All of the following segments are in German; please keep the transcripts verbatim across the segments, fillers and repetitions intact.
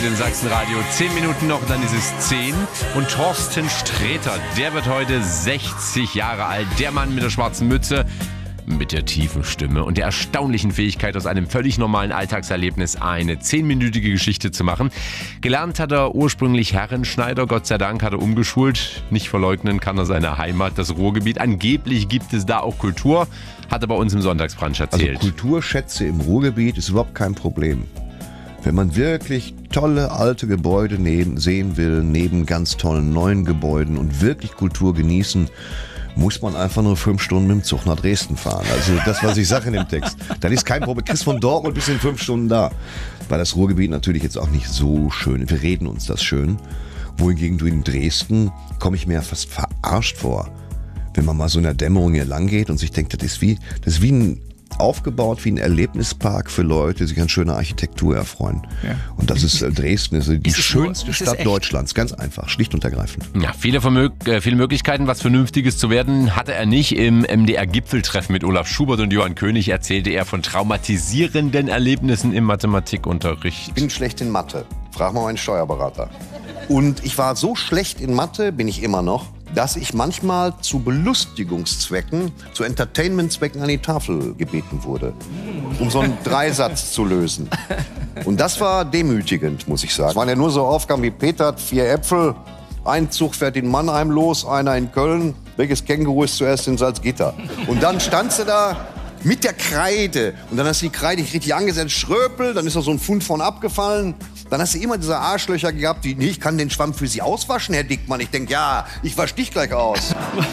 im Sachsenradio. Zehn Minuten noch, dann ist es zehn. Und Thorsten Sträter, der wird heute sechzig Jahre alt. Der Mann mit der schwarzen Mütze, mit der tiefen Stimme und der erstaunlichen Fähigkeit, aus einem völlig normalen Alltagserlebnis eine zehnminütige Geschichte zu machen. Gelernt hat er ursprünglich Herrenschneider. Gott sei Dank hat er umgeschult. Nicht verleugnen kann er seine Heimat, das Ruhrgebiet. Angeblich gibt es da auch Kultur. Hat er bei uns im Sonntagsbrunch erzählt. Also Kulturschätze im Ruhrgebiet ist überhaupt kein Problem. Wenn man wirklich tolle alte Gebäude neben, sehen will, neben ganz tollen neuen Gebäuden und wirklich Kultur genießen, muss man einfach nur fünf Stunden mit dem Zug nach Dresden fahren. Also das, was ich sage in dem Text. Das ist kein Problem. Chris von Dortmund bis in fünf Stunden da. Weil das Ruhrgebiet natürlich jetzt auch nicht so schön ist. Wir reden uns das schön. Wohingegen du in Dresden, komme ich mir ja fast verarscht vor. Wenn man mal so in der Dämmerung hier lang geht und sich denkt, das ist wie, das ist wie ein aufgebaut wie ein Erlebnispark für Leute, die sich an schöner Architektur erfreuen. Ja. Und das ist äh, Dresden, ist die ist schönste ist Stadt Deutschlands. Ganz einfach, schlicht und ergreifend. Ja, viele, Vermög- äh, viele Möglichkeiten, was Vernünftiges zu werden, hatte er nicht. Im M D R-Gipfeltreffen mit Olaf Schubert und Johann König erzählte er von traumatisierenden Erlebnissen im Mathematikunterricht. Ich bin schlecht in Mathe. Frag mal meinen Steuerberater. Und ich war so schlecht in Mathe, bin ich immer noch, dass ich manchmal zu Belustigungszwecken, zu Entertainmentzwecken an die Tafel gebeten wurde, um so einen Dreisatz zu lösen. Und das war demütigend, muss ich sagen. Es waren ja nur so Aufgaben wie Peter hat vier Äpfel, ein Zug fährt in Mannheim los, einer in Köln. Welches Känguru ist zuerst in Salzgitter? Und dann standst du da mit der Kreide und dann hast du die Kreide nicht richtig angesetzt, Schröpel, dann ist da so ein Pfund von abgefallen. Dann hast du immer diese Arschlöcher gehabt, die, nee, ich kann den Schwamm für Sie auswaschen, Herr Dickmann. Ich denke, ja, ich wasch dich gleich aus.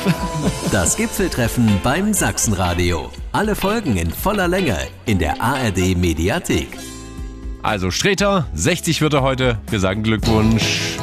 Das Gipfeltreffen beim Sachsenradio. Alle Folgen in voller Länge in der A R D Mediathek. Also Sträter, sechzig wird er heute. Wir sagen Glückwunsch.